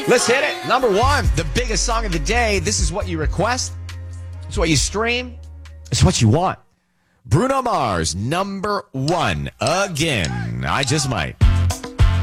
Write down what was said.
Let's hit it. Number one, the biggest song of the day. This is what you request. It's what you stream. It's what you want. Bruno Mars, number one. Again. I just might.